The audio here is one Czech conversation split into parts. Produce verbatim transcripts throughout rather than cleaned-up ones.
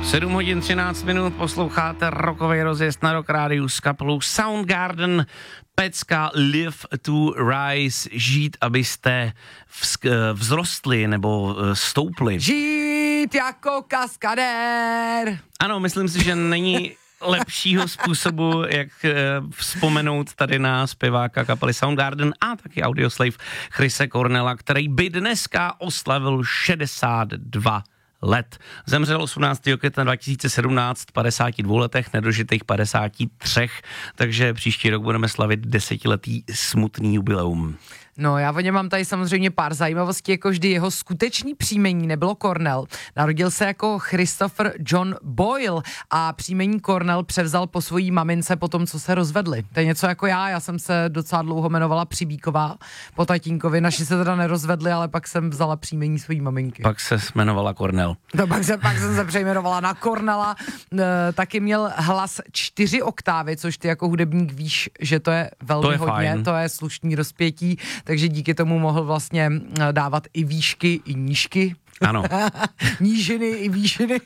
sedm hodin třináct minut, posloucháte rockový rozjezd na Rock Rádiu s kapelou Soundgarden. Pecka Live to Rise, žít, abyste vz- vzrostli nebo stoupli. Žít jako kaskadér. Ano, myslím si, že není lepšího způsobu, jak vzpomenout tady na zpěváka kapely Soundgarden a taky Audioslave Chrise Cornella, který by dneska oslavil šedesát dva let. Zemřel osmnáctého května dva tisíce sedmnáct, v padesáti dvou letech, nedožitých padesáti třech, takže příští rok budeme slavit desetiletý smutný jubileum. No, já o něm mám tady samozřejmě pár zajímavostí, jako vždy jeho skutečný příjmení nebylo Cornell. Narodil se jako Christopher John Boyle a příjmení Cornell převzal po svojí mamince po tom, co se rozvedli. To je něco jako já, já jsem se docela dlouho jmenovala Přibíková po tatínkovi. Naši se teda nerozvedli, ale pak jsem vzala příjmení svojí maminky. Pak se jmenovala Cornell. No, pak, se, pak jsem se přejmenovala na Cornella. E, taky měl hlas čtyři oktávy, což ty jako hudebník víš, že to je velmi to je hodně, fajn. To je slušný rozpětí, takže díky tomu mohl vlastně dávat i výšky, i nížky. Ano. Nížiny i výšiny.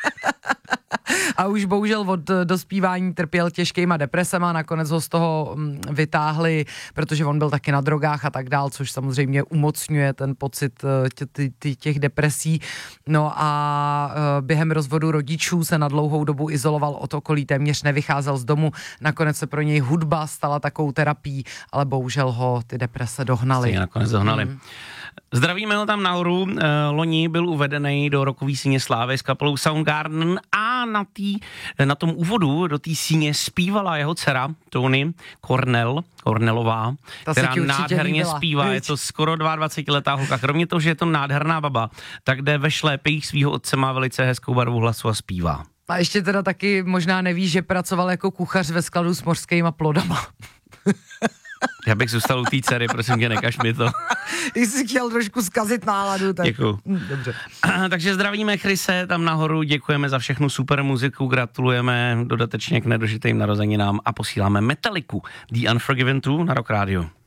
A už bohužel od dospívání trpěl těžkýma depresema, nakonec ho z toho vytáhli, protože on byl taky na drogách a tak dál, což samozřejmě umocňuje ten pocit těch depresí. No a během rozvodu rodičů se na dlouhou dobu izoloval od okolí, téměř nevycházel z domu, nakonec se pro něj hudba stala takovou terapií, ale bohužel ho ty deprese dohnaly. Stejně nakonec dohnali. Hmm. Zdravíme ho tam nahoru, loni byl uvedený do rokový síně slávy s kapelou Soundgarden a na, tý, na tom úvodu do té síně zpívala jeho dcera Tony Cornell, Cornellová, Ta která nádherně líbila. zpívá, je to skoro dvacetiletá holka. Kromě toho, že je to nádherná baba, tak jde ve šlépejích svýho otce, má velice hezkou barvu hlasu a zpívá. A ještě teda taky možná nevíš, že pracoval jako kuchař ve skladu s mořskýma plodama. Já bych zůstal u té dcery, prosím tě, nekaž mi to. Když jsi chtěl trošku zkazit náladu, tak... Děkuju. Dobře. Takže zdravíme Chrise tam nahoru, děkujeme za všechnu super muziku, gratulujeme dodatečně k nedožitým narozeninám a posíláme Metalliku, The Unforgiven dva na Rock Radio.